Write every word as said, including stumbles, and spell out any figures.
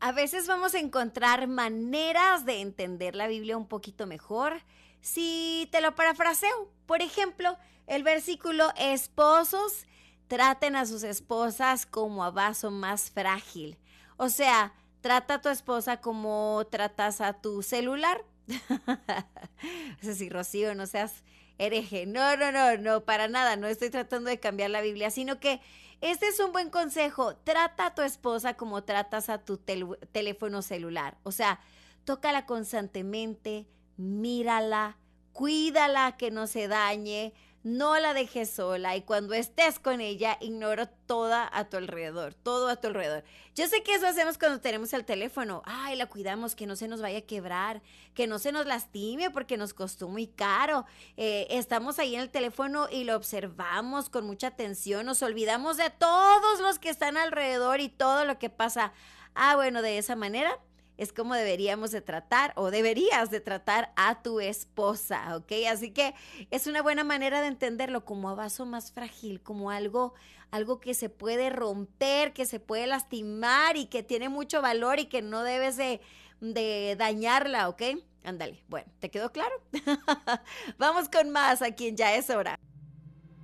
A veces vamos a encontrar maneras de entender la Biblia un poquito mejor si te lo parafraseo. Por ejemplo, el versículo: esposos, traten a sus esposas como a vaso más frágil. O sea, trata a tu esposa como tratas a tu celular. O sea, sí, Rocío, no seas hereje. No, no, no, no, para nada. No estoy tratando de cambiar la Biblia, sino que este es un buen consejo. Trata a tu esposa como tratas a tu tel- teléfono celular. O sea, tócala constantemente, mírala, cuídala que no se dañe, no la dejes sola, y cuando estés con ella, ignora toda a tu alrededor, todo a tu alrededor. Yo sé que eso hacemos cuando tenemos el teléfono. Ay, la cuidamos, que no se nos vaya a quebrar, que no se nos lastime porque nos costó muy caro. Eh, estamos ahí en el teléfono y lo observamos con mucha atención, nos olvidamos de todos los que están alrededor y todo lo que pasa. Ah, bueno, de esa manera es como deberíamos de tratar, o deberías de tratar a tu esposa, ¿ok? Así que es una buena manera de entenderlo, como a vaso más frágil, como algo, algo que se puede romper, que se puede lastimar y que tiene mucho valor y que no debes de, de dañarla, ¿ok? Ándale, bueno, ¿te quedó claro? Vamos con más aquí en Ya es hora.